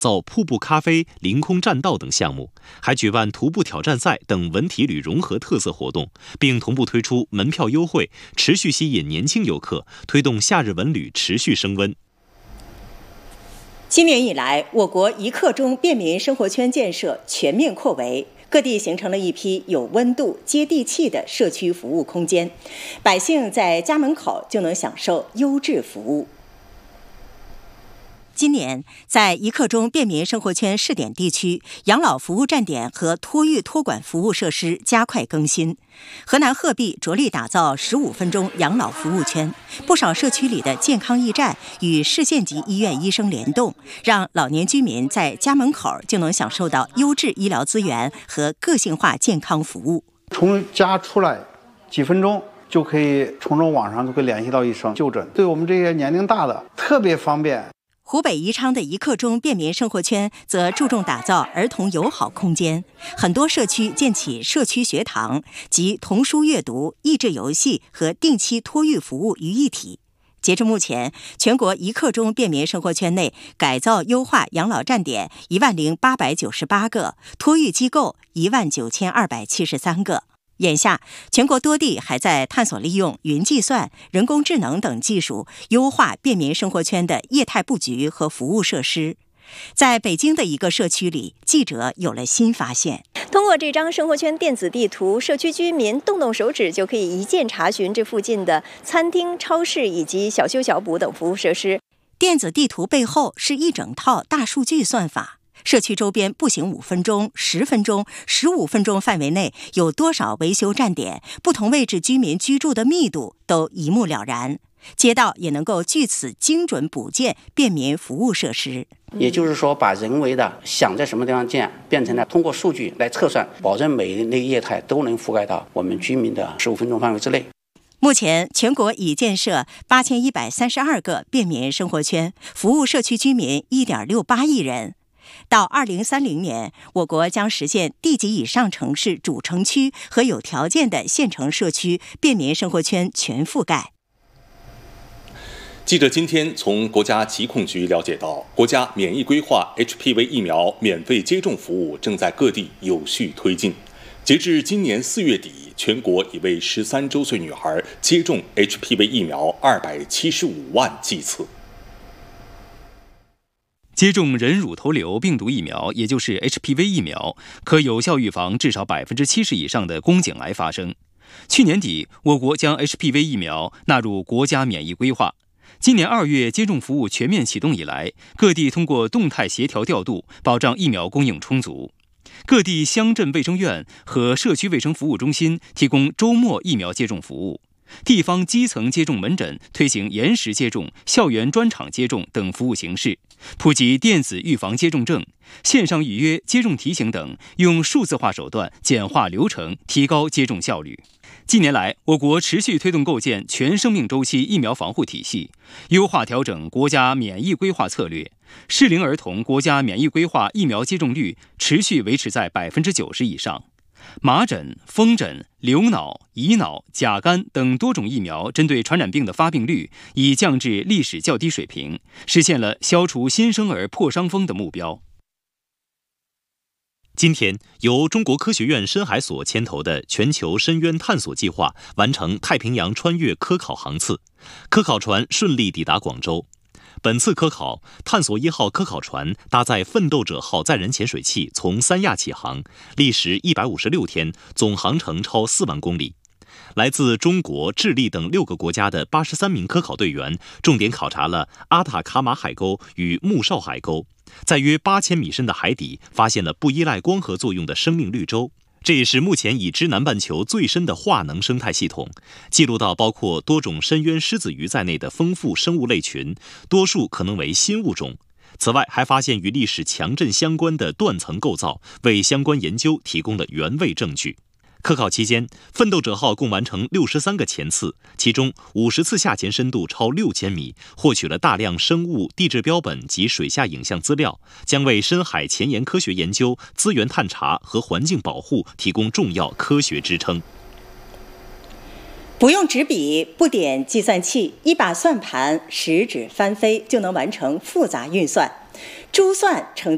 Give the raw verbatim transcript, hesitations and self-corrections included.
造瀑布咖啡、凌空栈道等项目，还举办徒步挑战赛等文体旅融合特色活动，并同步推出门票优惠，持续吸引年轻游客，推动夏日文旅持续升温。 今年以来，我国一刻钟便民生活圈建设全面扩围，各地形成了一批有温度、接地气的社区服务空间，百姓在家门口就能享受优质服务。今年，在一刻钟便民生活圈试点地区，养老服务站点和托育托管服务设施加快更新。河南鹤壁着力打造十五分钟养老服务圈，不少社区里的健康驿站与市县级医院医生联动，让老年居民在家门口就能享受到优质医疗资源和个性化健康服务。 从家出来几分钟就可以从这网上就可以联系到医生就诊，对我们这些年龄大的特别方便。 湖北宜昌的一刻钟便民生活圈则注重打造儿童友好空间，很多社区建起社区学堂，集童书阅读、益智游戏和定期托育服务于一体。截至目前，全国一刻钟便民生活圈内改造优化养老站点一万零八百九十八个，托育机构一万九千二百七十三个。眼下，全国多地还在探索利用云计算、人工智能等技术，优化便民生活圈的业态布局和服务设施。在北京的一个社区里，记者有了新发现。 通过这张生活圈电子地图，社区居民动动手指就可以一键查询这附近的餐厅、超市以及小修小补等服务设施。 电子地图背后是一整套大数据算法。社区周边步行五分钟、十分钟、十五分钟范围内有多少维修站点，不同位置居民居住的密度都一目了然。街道也能够据此精准补建便民服务设施。 也就是说，把人为的想在什么地方建，变成了通过数据来测算，保证每一类业态都能覆盖到我们居民的十五分钟范围之内。 目前，全国已建设八千一百三十二个便民生活圈，服务社区居民一点六八亿人。到二零三零年，我国将实现地级以上城市主城区和有条件的县城社区便民生活圈全覆盖。 记者今天从国家疾控局了解到，国家免疫规划 H P V 疫苗免费接种服务正在各地有序推进。截至今年四月底，全国已为十三周岁女孩接种 H P V 疫苗二百七十五万剂次。 接种人乳头瘤病毒疫苗，也就是 H P V 疫苗，可有效预防至少百分之七十以上的宫颈癌发生。去年底，我国将 H P V 疫苗纳入国家免疫规划。今年二月接种服务全面启动以来，各地通过动态协调调度，保障疫苗供应充足。各地乡镇卫生院和社区卫生服务中心提供周末疫苗接种服务。地方基层接种门诊推行延时接种、校园专场接种等服务形式，普及电子预防接种证、线上预约、接种提醒等，用数字化手段简化流程，提高接种效率。近年来，我国持续推动构建全生命周期疫苗防护体系，优化调整国家免疫规划策略，适龄儿童国家免疫规划疫苗接种率持续维持在百分之九十以上。麻疹、风疹、流脑、乙脑、甲肝等多种疫苗针对传染病的发病率已降至历史较低水平，实现了消除新生儿破伤风的目标。今天，由中国科学院深海所牵头的全球深渊探索计划完成太平洋穿越科考航次，科考船顺利抵达广州。本次科考，探索一号科考船搭载奋斗者号载人潜水器从三亚起航，历时一百五十六天，总航程超四万公里。来自中国、智利等六个国家的八十三名科考队员，重点考察了阿塔卡马海沟与穆绍海沟，在约八千米深的海底发现了不依赖光合作用的生命绿洲。这也是目前已知南半球最深的化能生态系统，记录到包括多种深渊狮子鱼在内的丰富生物类群，多数可能为新物种。此外，还发现与历史强震相关的断层构造，为相关研究提供了原位证据。科考期间，奋斗者号共完成六十三个潜次，其中五十次下潜深度超六千米，获取了大量生物、地质标本及水下影像资料，将为深海前沿科学研究、资源探查和环境保护提供重要科学支撑。 不用纸笔，不点计算器，一把算盘，食指翻飞就能完成复杂运算。珠算呈